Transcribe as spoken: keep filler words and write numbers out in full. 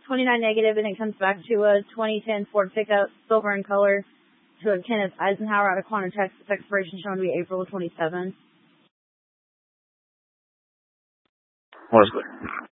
twenty-nine negative, and it comes back to a twenty ten Ford pickup, silver in color, to a Kenneth Eisenhower out of Quantum, Texas, expiration shown to be April twenty-seventh. What is it?